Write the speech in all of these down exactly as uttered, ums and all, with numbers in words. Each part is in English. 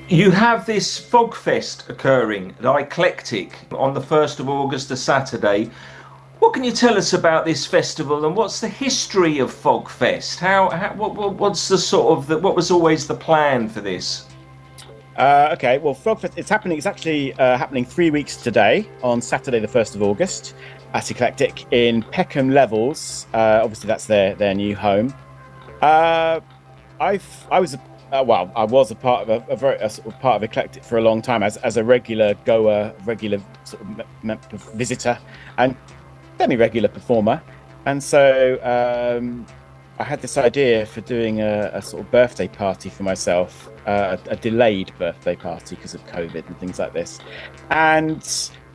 You have this Fog Fest occurring at Eclectic on the first of August, a Saturday. What can you tell us about this festival and what's the history of Fog Fest? How, how what, what, what's the sort of the, what was always the plan for this? Uh, okay, well, Frogfest, it's happening. It's actually uh, happening three weeks today on Saturday, the first of August, at Eclectic in Peckham Levels. Uh, obviously, that's their their new home. Uh, I've I was a, uh, well, I was a part of a, a very a sort of part of Eclectic for a long time as as a regular goer, regular sort of me- me- visitor, and semi-regular performer. And so um, I had this idea for doing a, a sort of birthday party for myself, uh, a, a delayed birthday party because of COVID and things like this. And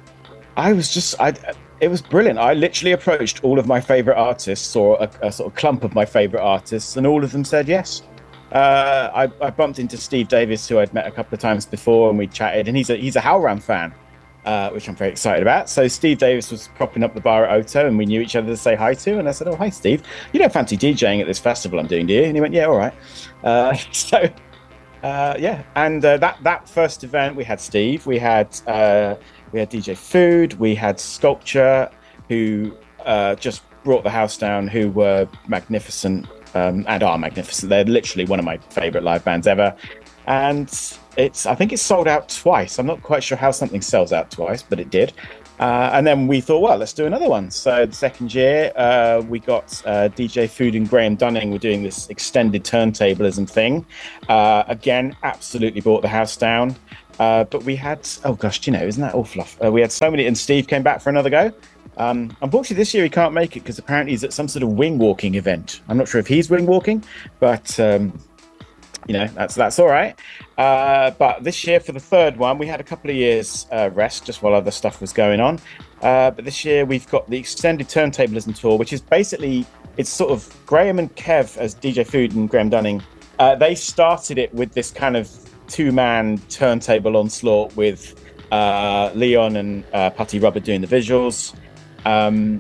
I was just, I, it was brilliant. I literally approached all of my favorite artists, or a, a sort of clump of my favorite artists, and all of them said yes. Uh, I, I bumped into Steve Davis, who I'd met a couple of times before, and we chatted. And he's a he's a Howlround fan, uh, which I'm very excited about. So Steve Davis was propping up the bar at Oto, and we knew each other to say hi to. And I said, "Oh, hi, Steve. You don't fancy DJing at this festival I'm doing, do you?" And he went, "Yeah, all right." Uh, so uh, yeah, and uh, that that first event we had Steve, we had uh, we had D J Food, we had Sculpture, who uh, just brought the house down, who were magnificent, um, and are magnificent. They're literally one of my favorite live bands ever, and it's I think it's sold out twice. I'm not quite sure how something sells out twice, but it did. Uh, and then we thought, well, let's do another one. So the second year, uh, we got uh, D J Food and Graham Dunning were doing this extended turntablism thing. Uh, again, absolutely brought the house down. Uh, but we had, oh gosh, you know, isn't that awful? Uh, we had so many, and Steve came back for another go. Um, unfortunately, this year he can't make it because apparently he's at some sort of wing walking event. I'm not sure if he's wing walking, but um, you know, that's that's all right. Uh, but this year, for the third one, we had a couple of years uh, rest just while other stuff was going on. Uh, but this year, we've got the extended turntablism tour, which is basically it's sort of Graham and Kev as D J Food and Graham Dunning. Uh, they started it with this kind of two-man turntable onslaught with uh, Leon and uh, Putty Rubber doing the visuals. Um,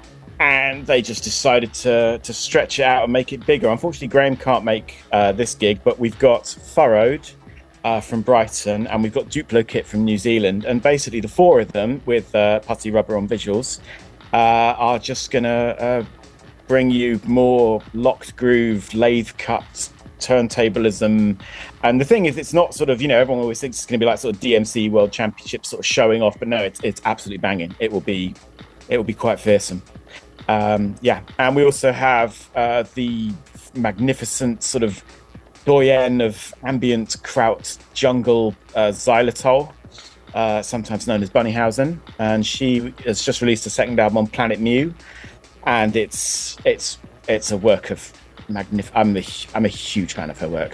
and they just decided to to stretch it out and make it bigger. Unfortunately, Graham can't make uh, this gig, but we've got Furrowed uh, from Brighton, and we've got Duplo-Kit from New Zealand, and basically the four of them with uh, Putty Rubber on visuals uh, are just gonna uh, bring you more locked groove, lathe cut turntablism. And the thing is, it's not sort of, you know, everyone always thinks it's going to be like sort of D M C World Championship sort of showing off, but no, it's it's absolutely banging. It will be it will be quite fearsome. Um, yeah, and we also have uh, the magnificent sort of doyen of ambient kraut jungle, uh, Xylitol, uh, sometimes known as Bunnyhausen, and she has just released a second album on Planet Mu, and it's it's it's a work of magnif. I'm a I'm a huge fan of her work,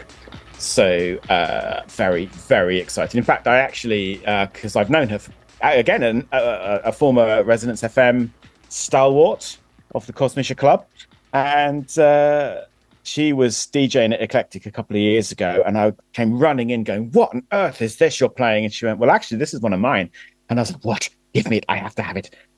so uh, very very excited. In fact, I actually because uh, I've known her for, again, an, a, a former Resonance F M stalwart of the Cosmisha Club, and uh, she was DJing at Eclectic a couple of years ago, and I came running in going, "What on earth is this you're playing?" And she went, "Well, actually, this is one of mine." And I was like, "What? Give me it. I have to have it."